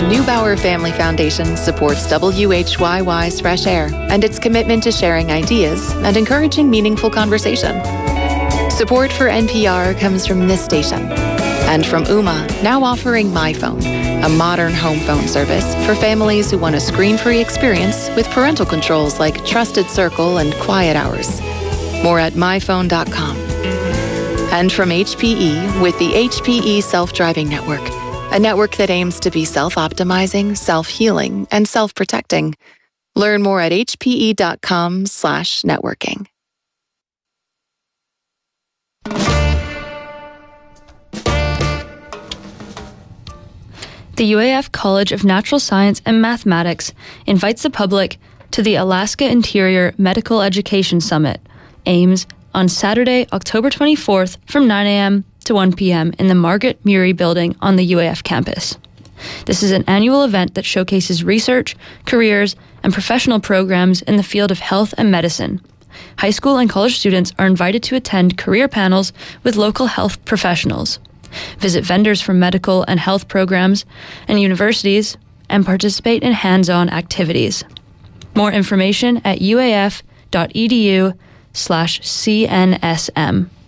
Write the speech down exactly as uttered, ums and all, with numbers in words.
The Neubauer Family Foundation supports W H Y Y's Fresh Air and its commitment to sharing ideas and encouraging meaningful conversation. Support for N P R comes from this station and from Ooma, now offering MyPhone, a modern home phone service for families who want a screen-free experience with parental controls like Trusted Circle and Quiet Hours. More at my phone dot com. And from H P E with the H P E Self-Driving Network, a network that aims to be self-optimizing, self-healing, and self-protecting. Learn more at h p e dot com slash networking. The U A F College of Natural Science and Mathematics invites the public to the Alaska Interior Medical Education Summit, AIMS, on Saturday, October twenty-fourth from nine a.m. to one p.m. in the Margaret Murie Building on the U A F campus. This is an annual event that showcases research, careers, and professional programs in the field of health and medicine. High school and college students are invited to attend career panels with local health professionals, visit vendors for medical and health programs and universities, and participate in hands-on activities. More information at u a f dot e d u slash C N S M.